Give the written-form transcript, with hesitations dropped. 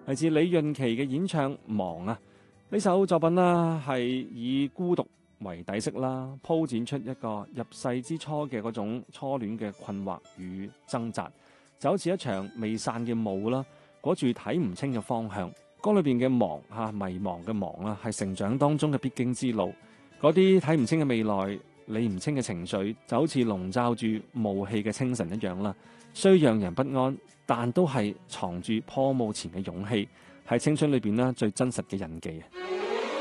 嚟自李潤琪嘅演唱《忙》啊，呢首作品啦係以孤獨為底色啦，鋪展出一個入世之初嘅嗰種初戀嘅困惑與掙扎，就好似一場未散嘅霧啦，裹住睇唔清嘅方向。歌裏邊嘅忙迷茫嘅忙啦，係成長當中嘅必經之路。嗰啲睇唔清嘅未來，理唔清嘅情緒，就好似籠罩住霧氣嘅清晨一樣啦，雖讓人不安，但都係藏住破霧前嘅勇氣，係青春裏邊啦最真實嘅印記。